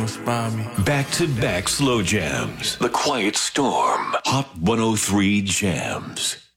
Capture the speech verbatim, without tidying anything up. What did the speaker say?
inspire me. Back-to-back slow jams. The Quiet Storm. Hot one oh three Jams.